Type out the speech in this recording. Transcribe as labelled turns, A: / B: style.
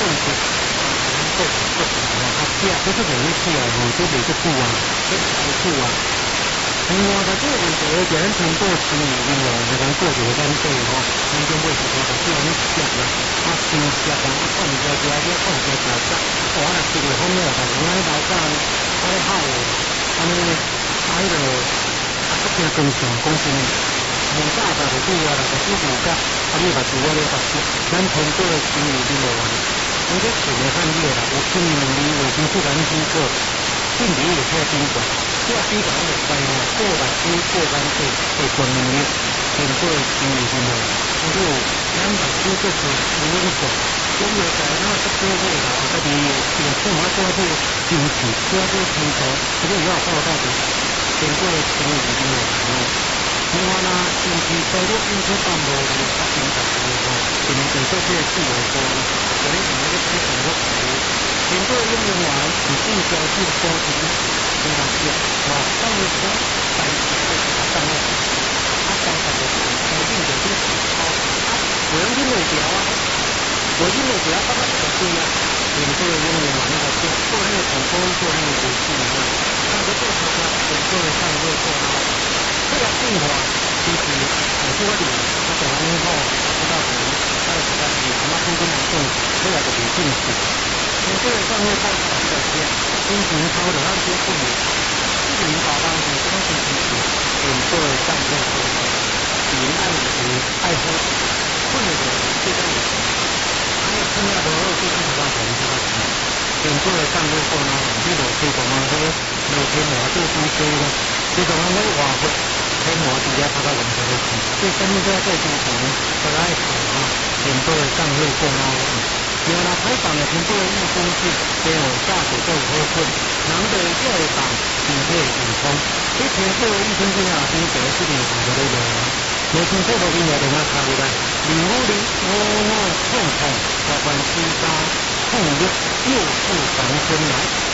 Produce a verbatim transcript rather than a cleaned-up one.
A: 质，能够做什么？啊，这啊，这是哪一次啊？我这里是布啊，这是白布啊。另外，它这个问题，别人通过清理另外那个过节跟对吼，咱就会是说，就是我们吃啦，啊，新鲜啊，啊，放在家里，放在家里，我来吃的方面，但是我来老家，我来好，啊，那个，啊，那个，啊，这边更上公司。无大大的主要啦，就是五角，啊，你把主要咧发出，咱通过清理的路啊，我这厝内看热啦，有清理能力，卫生署咱经过，病理也做监管，这监管我知吼，过目睭过眼底会管能力，通过清理的路，啊，有咱目睭做做无影响，我们在那个社会啦，家己有看我做做经济，做做生活，这个也要报道的，通过清理的路啊。另外呢，近期收入因素上无有发生大规模，今年对这些自由多，所以我们就推广个服务。经过运用完指定标志收集，非常谢啊，上一次在一个上面，他刚才的规定的就是好啊，我用运动表啊，我运动表帮他这个对啊，经过运用完那个做做那个成功做那个游戏啊，那个做什么？经过上路做啊。这个变化其实很多的，他讲完以后，知道可能二十个比什么空间来动，这个的比进去。从这个上面看，这个些新型超的那些父母，四零八八是当时其实很多的上面说，比爱是爱喝，混的这个也是，还有剩下的二十四八人这个是，很多的上路后呢，这个推广啊，这个每天我要做东西的，这种啊我话会。喺我自己拍到咁多次，即係根本都係做正常，大家係睇下，全部係生活過啊。原來採訪嘅全部係醫生是最有價值都有好處，人哋即係講身體健康，啲全部嘅醫生先啊，先做啲嘢做咗呢樣嘢。你先睇到邊有電話卡嚟㗎？零五零五五痛痛，八萬四三痛力又復防身來。